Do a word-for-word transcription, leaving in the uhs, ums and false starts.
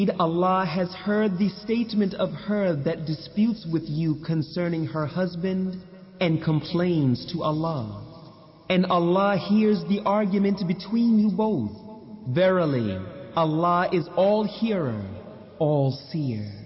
Allah has heard the statement of her that disputes with you concerning her husband and complains to Allah. And Allah hears the argument between you both. Verily, Allah is all hearer, all seer.